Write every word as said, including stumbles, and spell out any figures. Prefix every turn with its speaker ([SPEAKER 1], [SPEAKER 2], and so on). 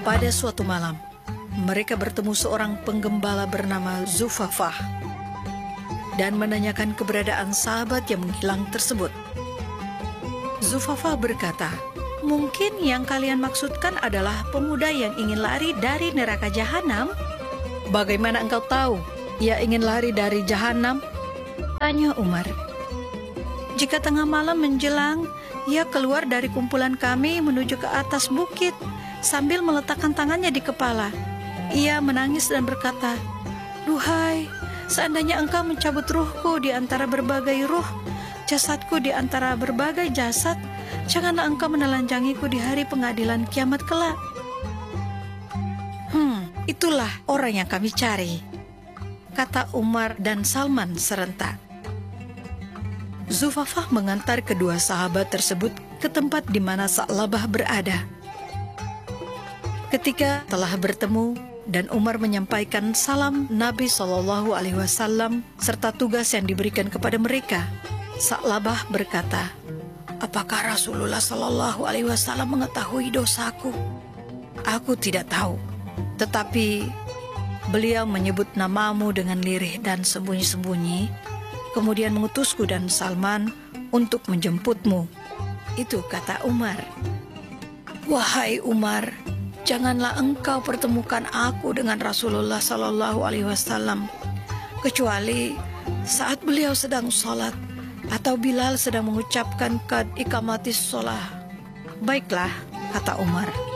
[SPEAKER 1] Pada suatu malam, mereka bertemu seorang penggembala bernama Zufafah dan menanyakan keberadaan sahabat yang menghilang tersebut. Zufafah berkata, "Mungkin yang kalian maksudkan adalah pemuda yang ingin lari dari neraka jahanam." "Bagaimana engkau tahu ia ingin lari dari jahanam?" tanya Umar. "Jika tengah malam menjelang, ia keluar dari kumpulan kami menuju ke atas bukit sambil meletakkan tangannya di kepala. Ia menangis dan berkata, 'Duhai, seandainya engkau mencabut ruhku di antara berbagai ruh, jasadku di antara berbagai jasad, janganlah engkau menelanjangiku di hari pengadilan kiamat kelak.'" Hmm, itulah orang yang kami cari, kata Umar dan Salman serentak. Zufafah mengantar kedua sahabat tersebut ke tempat di mana Sa'labah berada. Ketika telah bertemu dan Umar menyampaikan salam Nabi shallallahu alaihi wasallam serta tugas yang diberikan kepada mereka, Sa'labah berkata, "Apakah Rasulullah shallallahu alaihi wasallam mengetahui dosaku?" "Aku tidak tahu, tetapi beliau menyebut namamu dengan lirih dan sembunyi-sembunyi, kemudian mengutusku dan Salman untuk menjemputmu." Itu kata Umar. "Wahai Umar, janganlah engkau pertemukan aku dengan Rasulullah Sallallahu Alaihi Wasallam kecuali saat beliau sedang sholat atau Bilal sedang mengucapkan qad iqamatis sholah." "Baiklah," kata Umar.